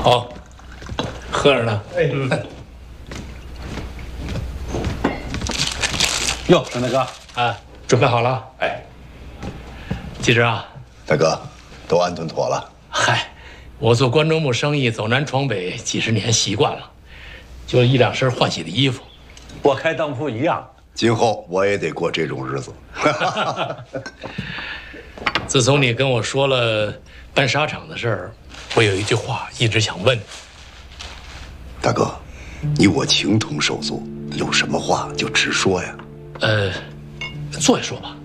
好，喝着呢。 哎，哟，沈大哥， 啊，准备好了？哎，季直啊， 大哥，都安顿妥了。 嗨，我做关中木生意，走南闯北几十年，习惯了，就1、2身换洗的衣服。 我开当铺一样。 今后我也得过这种日子。 自从你跟我说了搬纱厂的事儿，我有一句话一直想问你。 大哥，你我情同手足，有什么话就直说呀。 坐下说吧。